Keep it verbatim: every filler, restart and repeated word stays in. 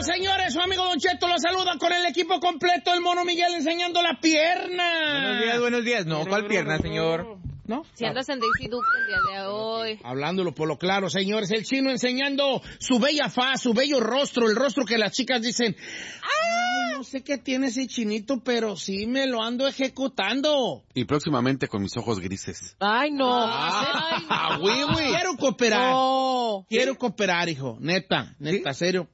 señores, su amigo Don Cheto lo saluda con el equipo completo, el Mono Miguel enseñando la pierna. Buenos días, buenos días. No, ¿cuál pierna, señor? ¿No? Si andas en Daisy Duke el día de hoy. Hablándolo por lo claro, señores, el Chino enseñando su bella faz, su bello rostro, el rostro que las chicas dicen, ay, no sé qué tiene ese chinito, pero sí me lo ando ejecutando. Y próximamente con mis ojos grises. Ay, no. Ah, güey, güey. Quiero cooperar. No. Quiero cooperar, hijo. Neta, neta, ¿Sí? serio.